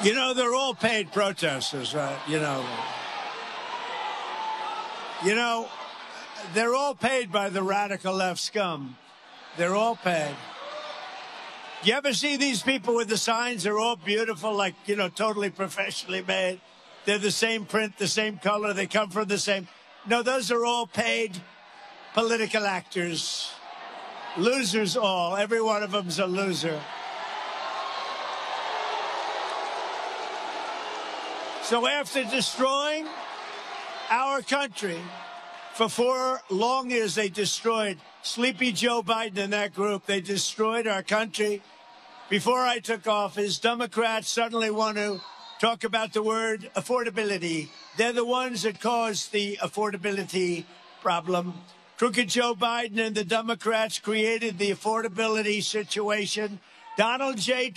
You know, they're all paid protesters, right? You know, they're all paid by the radical left scum. They're all paid. You ever see these people with the signs? They're all beautiful, like, you know, totally professionally made. They're the same print, the same color. They come from the same. No, those are all paid political actors. Losers all. Every one of them's a loser. So after destroying our country, for 4 long years they destroyed Sleepy Joe Biden and that group. They destroyed our country. Before I took office, Democrats suddenly want to talk about the word affordability. They're the ones that caused the affordability problem. Crooked Joe Biden and the Democrats created the affordability situation. Donald J.